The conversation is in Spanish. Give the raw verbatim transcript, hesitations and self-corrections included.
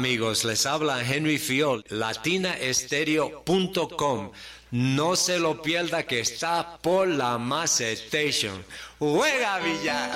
amigos, les habla Henry Fiol, latina estéreo punto com. No se lo pierda que está por la Mass Station. ¡Juega, Villar!